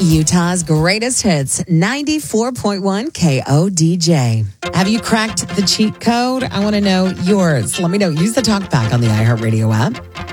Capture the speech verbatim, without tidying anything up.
Utah's greatest hits, ninety-four point one K O D J. Have you cracked the cheat code? I want to know yours. Let me know. Use the talk back on the iHeartRadio app.